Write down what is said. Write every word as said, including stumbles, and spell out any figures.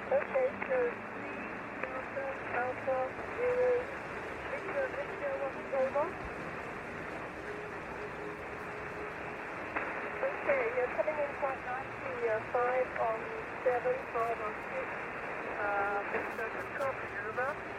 Okay, so Delta Alpha Zero Victor Victor, what's going on? Okay, you're coming in quite nicely, uh, five on seven, five on six, uh, Victor, good copy, over.